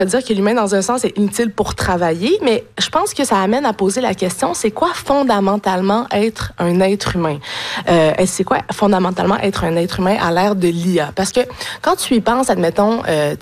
dire que l'humain, dans un sens, est inutile pour travailler, mais je pense que ça amène à poser la question, c'est quoi fondamentalement être un être humain? C'est quoi fondamentalement être un être humain à l'ère de l'IA? Parce que quand tu y penses, admettons,